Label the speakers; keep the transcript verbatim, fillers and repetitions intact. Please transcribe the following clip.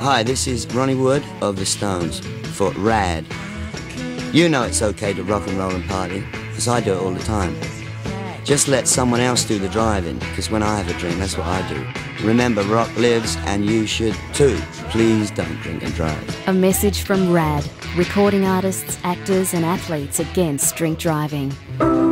Speaker 1: Hi, this is Ronnie Wood of The Stones for Rad. You know it's okay to rock and roll and party, because I do it all the time. Just let someone else do the driving, because when I have a drink, that's what I do. Remember, rock lives, and you should too. Please don't drink and drive.
Speaker 2: A message from Rad, recording artists, actors and athletes against drink driving.